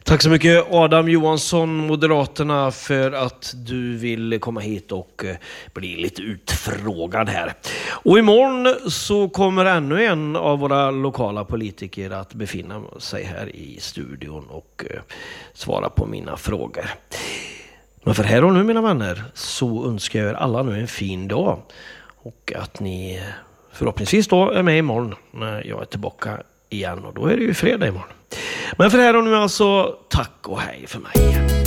Tack så mycket Adam Johansson, Moderaterna, för att du vill komma hit och bli lite utfrågad här. Och imorgon så kommer ännu en av våra lokala politiker att befinna sig här i studion och svara på mina frågor. Men för här och nu, mina vänner, så önskar jag er alla nu en fin dag. Och att ni förhoppningsvis då är med imorgon när jag är tillbaka igen. Och då är det ju fredag imorgon. Men för här och nu alltså, tack och hej för mig.